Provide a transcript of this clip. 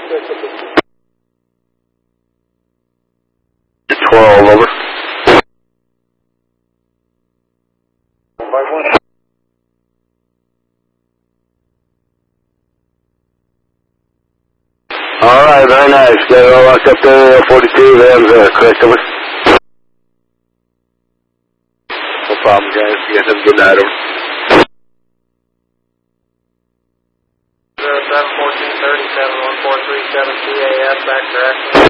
12, over. Alright, very nice. Got it all locked up there, 42, vans there, correct, over? No problem, guys. You guys have a good night, over. 07-14-37-1437 CAS, back direction.